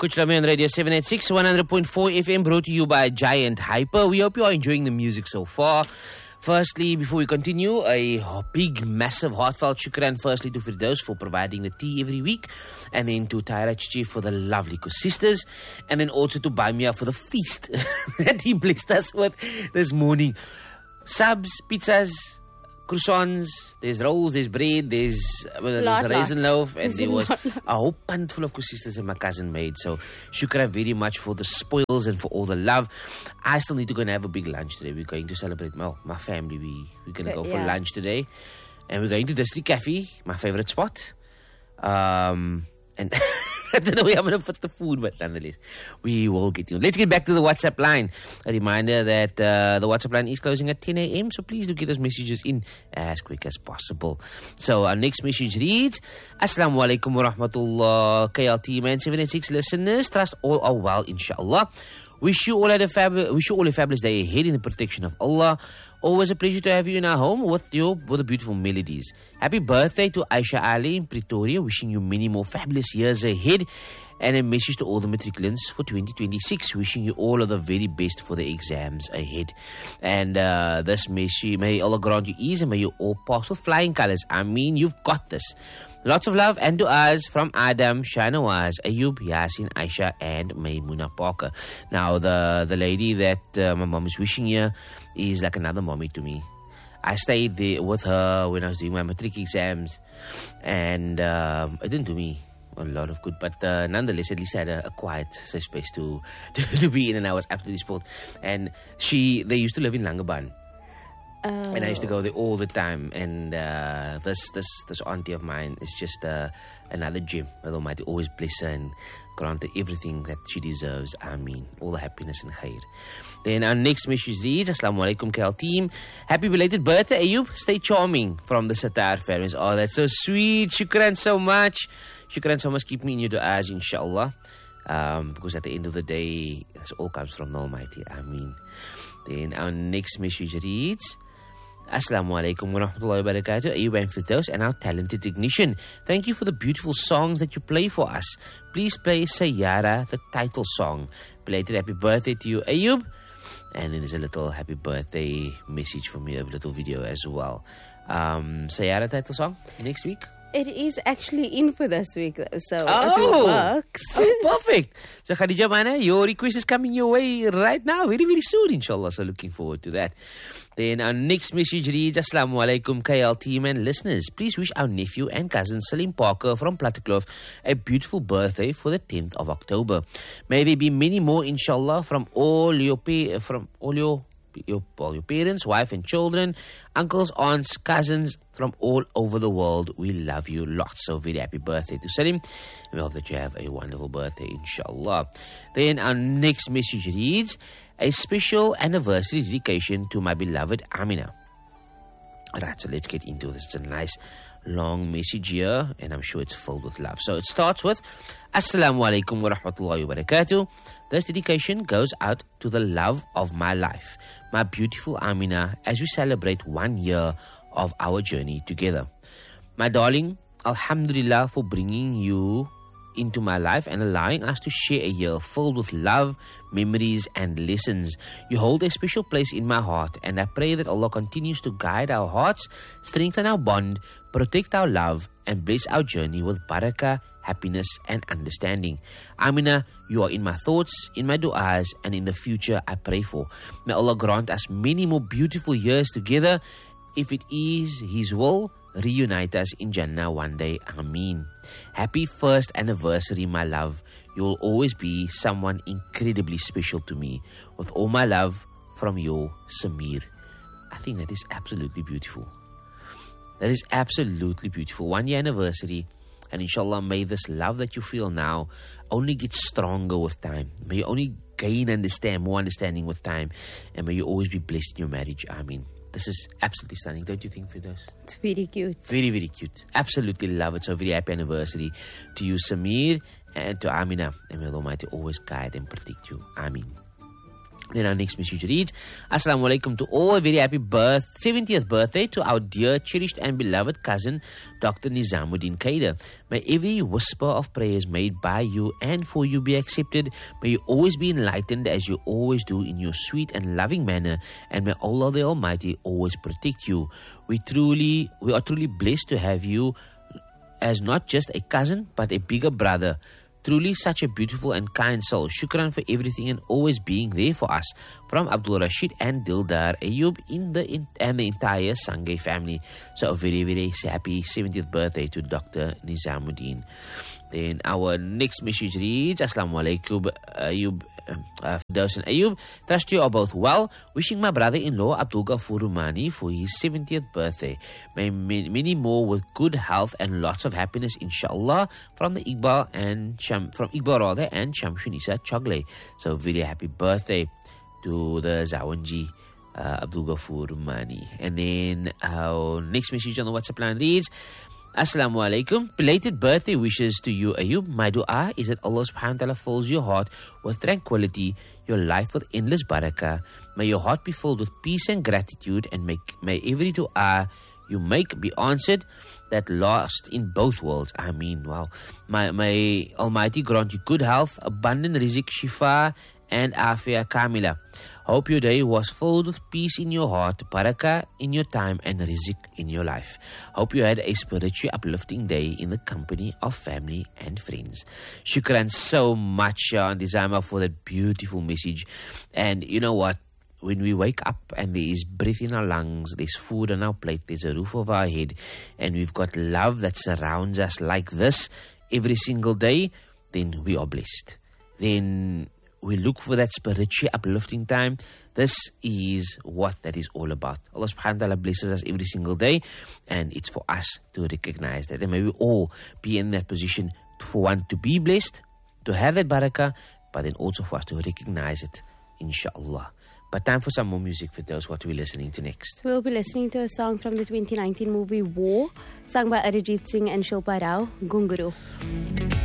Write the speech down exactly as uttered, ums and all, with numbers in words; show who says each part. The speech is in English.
Speaker 1: Kuchlami on Radio seven eighty-six, one hundred point four F M, brought to you by Giant Hyper. We hope you are enjoying the music so far. Firstly, before we continue, a big, massive, heartfelt shukran firstly to Firdaus for providing the tea every week, and then to Tyra Chichi for the lovely sisters, and then also to Baimia for the feast that he blessed us with this morning. Subs, pizzas, croissants, there's rolls, there's bread, there's, uh, there's a raisin loaf, and there was a whole pant full of sisters that my cousin made. So shukra very much for the spoils and for all the love. I still need to go and have a big lunch today. We're going to celebrate my, my family. We, we're going to go for yeah. lunch today. And we're going to District Cafe, my favorite spot. Um, and I don't know where I'm going to put the food, but nonetheless, we will get you. Let's get back to the WhatsApp line. A reminder that uh, the WhatsApp line is closing at ten a.m., so please do get those messages in as quick as possible. So our next message reads, Assalamu alaikum wa rahmatullah, K L T Man seven eighty-six listeners. Trust all are well, inshallah. Wish you all a fab- wish you all a fabulous day ahead in the protection of Allah. Always a pleasure to have you in our home with your with the beautiful melodies. Happy birthday to Aisha Ali in Pretoria. Wishing you many more fabulous years ahead. And a message to all the matriculants for twenty twenty-six. Wishing you all of the very best for the exams ahead. And uh, this message, may Allah grant you ease and may you all pass with flying colors. I mean, you've got this. Lots of love and du'as from Adam, Shahnawaz, Ayub, Yasin, Aisha, and Maimuna Parker. Now, the, the lady that uh, my mom is wishing you is like another mommy to me. I stayed there with her when I was doing my matric exams, and um, it didn't do me a lot of good, but uh, nonetheless, at least I had a, a quiet safe space to, to to be in, and I was absolutely spoiled. And she, they used to live in Langebaan. Oh. And I used to go there all the time. And uh, this this this auntie of mine is just uh, another gem. May the Almighty always bless her and grant her everything that she deserves. I mean, all the happiness and khair. Then our next message reads, Assalamu alaikum K L team. Happy belated birthday, Ayub. Stay charming, from the Satar families. Oh, that's so sweet. Shukran so much. Shukran so much. Keep me in your du'as, inshallah. Um, because at the end of the day, this all comes from the Almighty. I mean. Then our next message reads, Assalamu alaikum wa rahmatullahi wa barakatuh, Ayub and Firdaus and our talented technician. Thank you for the beautiful songs that you play for us. Please play Sayara, the title song. Belated happy birthday to you, Ayub. And then there's a little happy birthday message from me, a little video as well. Um, Sayara title song next week?
Speaker 2: It is actually in for this week, though, so
Speaker 1: oh,
Speaker 2: it works.
Speaker 1: Oh, perfect. So, Khadija Mana, your request is coming your way right now, very, very soon, inshallah. So, looking forward to that. Then, our next message reads, Assalamu alaikum, K L team and listeners. Please wish our nephew and cousin Salim Parker from Plattekloof a beautiful birthday for the tenth of October. May there be many more, inshallah, from all your pa- from all your Your, all your parents, wife and children, uncles, aunts, cousins from all over the world. We love you lots. So very happy birthday to Salim. We hope that you have a wonderful birthday, inshallah. Then our next message reads, a special anniversary dedication to my beloved Amina. Alright, so let's get into this. It's a nice long message here, and I'm sure it's filled with love. So it starts with, Assalamu alaikum wa rahmatullahi wa barakatuh. This dedication goes out to the love of my life, my beautiful Amina, as we celebrate one year of our journey together. My darling, Alhamdulillah for bringing you into my life and allowing us to share a year filled with love, memories and lessons. You hold a special place in my heart, and I pray that Allah continues to guide our hearts, strengthen our bond, protect our love and bless our journey with barakah, happiness and understanding. Amina, you are in my thoughts, in my du'as, and in the future I pray for. May Allah grant us many more beautiful years together. If it is His will, reunite us in Jannah one day. Ameen. Happy first anniversary, my love. You will always be someone incredibly special to me. With all my love, from your Samir. I think that is absolutely beautiful. That is absolutely beautiful. One year anniversary. And inshallah, may this love that you feel now only get stronger with time. May you only gain understand, more understanding with time. And may you always be blessed in your marriage. I mean, this is absolutely stunning. Don't you think, Firdaus?
Speaker 2: It's very cute.
Speaker 1: Very, very cute. Absolutely love it. So very happy anniversary to you, Samir, and to Amina. And may the Almighty always guide and protect you. Ameen. Then our next message reads, Assalamu alaikum to all. A very happy birth, seventieth birthday to our dear, cherished and beloved cousin, Doctor Nizamuddin Kaida. May every whisper of prayers made by you and for you be accepted. May you always be enlightened as you always do in your sweet and loving manner. And may Allah the Almighty always protect you. We truly, we are truly blessed to have you as not just a cousin, but a bigger brother. Truly such a beautiful and kind soul. Shukran for everything and always being there for us. From Abdul Rashid and Dildar Ayub in the in, and the entire Sangay family. So a very, very happy seventieth birthday to Doctor Nizamuddin. Then our next message reads, Assalamu alaikum, Ayub, uh, Firdaus and Ayub. Trust you are both well. Wishing my brother-in-law Abdul Ghafoor Rumani for his seventieth birthday. May many more with good health and lots of happiness, inshallah. From the Iqbal and Sham, from Iqbal rather and Shamshunisa Chogle. So very happy birthday to the Zawanji. Uh, Abdul Ghafoor Rumani. And then our next message on the WhatsApp line reads, Assalamu alaikum. Belated birthday wishes to you, Ayub. My dua is that Allah subhanahu wa ta'ala fills your heart with tranquility, your life with endless barakah. May your heart be filled with peace and gratitude, and make, may every dua you make be answered that last in both worlds. Ameen. Wow. May, may Almighty grant you good health, abundant rizq, shifa, and afia kamila. Hope your day was filled with peace in your heart, barakah in your time, and rizq in your life. Hope you had a spiritually uplifting day in the company of family and friends. Shukran so much, uh, Dizama, for that beautiful message. And you know what? When we wake up and there is breath in our lungs, there's food on our plate, there's a roof over our head, and we've got love that surrounds us like this every single day, then we are blessed. Then we look for that spiritually uplifting time. This is what that is all about. Allah subhanahu wa ta'ala blesses us every single day, and it's for us to recognize that. And may we all be in that position for one to be blessed, to have that barakah, but then also for us to recognize it, inshallah. But time for some more music for those what we're listening to next.
Speaker 2: We'll be listening to a song from the twenty nineteen movie War, sung by Arijit Singh and Shilpa Rao, Gunguru.